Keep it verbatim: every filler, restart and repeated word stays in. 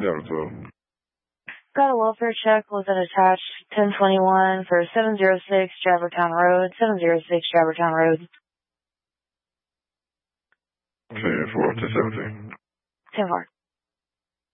Delta twelve. Got a welfare check with an attached ten twenty-one for seven oh six Jabbertown Road, seven oh six Jabbertown Road. ten four, ten seventeen. ten four.